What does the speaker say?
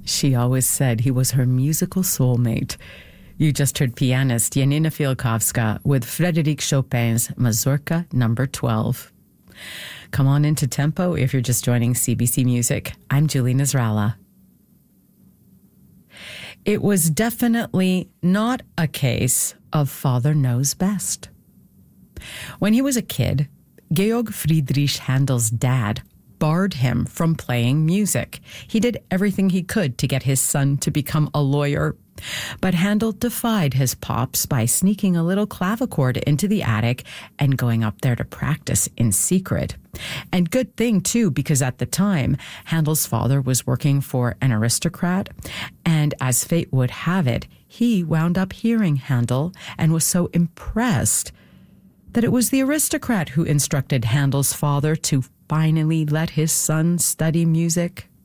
She always said he was her musical soulmate. You just heard pianist Janina Fialkowska with Frédéric Chopin's Mazurka No. 12. Come on into Tempo if you're just joining CBC Music. I'm Julie Nasrallah. It was definitely not a case of father knows best. When he was a kid, Georg Friedrich Handel's dad barred him from playing music. He did everything he could to get his son to become a lawyer. But Handel defied his pops by sneaking a little clavichord into the attic and going up there to practice in secret. And good thing, too, because at the time, Handel's father was working for an aristocrat, and as fate would have it, he wound up hearing Handel and was so impressed that it was the aristocrat who instructed Handel's father to finally let his son study music.